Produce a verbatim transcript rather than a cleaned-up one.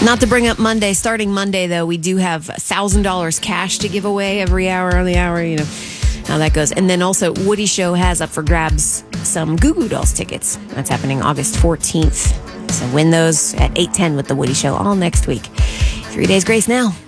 Not to bring up Monday. Starting Monday, though, we do have one thousand dollars cash to give away every hour on the hour, you know how that goes. And then also, Woody Show has up for grabs some Goo Goo Dolls tickets. That's happening August fourteenth. So win those at eight ten with the Woody Show all next week. Three days grace now.